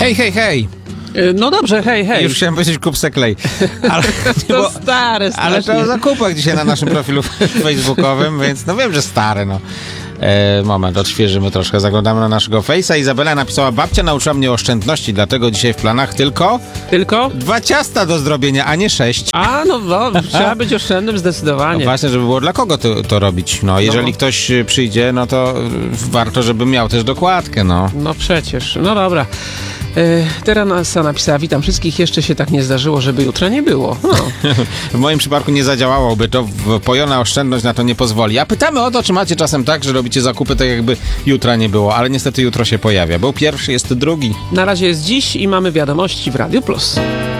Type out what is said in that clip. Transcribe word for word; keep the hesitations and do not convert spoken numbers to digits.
Hej, hej, hej! No dobrze, hej, hej. Już chciałem powiedzieć kup se klej. Ale, to bo, stare, strasznie. ale to o zakupach dzisiaj na naszym profilu facebookowym, więc no wiem, że stare, no. E, moment, odświeżymy troszkę. Zaglądamy na naszego Face'a. Izabela napisała: babcia nauczyła mnie oszczędności, dlatego dzisiaj w planach tylko... Tylko? Dwa ciasta do zrobienia, a nie sześć. A, no, no trzeba być oszczędnym zdecydowanie. No właśnie, żeby było dla kogo to, to robić. No, jeżeli no. ktoś przyjdzie, no to warto, żeby miał też dokładkę, no. No przecież, no dobra. Teresa napisała: witam wszystkich, jeszcze się tak nie zdarzyło, żeby jutra nie było. No. W moim przypadku nie zadziałałoby to, pojona oszczędność na to nie pozwoli. A pytamy o to, czy macie czasem tak, że robicie zakupy tak, jakby jutra nie było, ale niestety jutro się pojawia. Był pierwszy, jest drugi. Na razie jest dziś i mamy wiadomości w Radio Plus.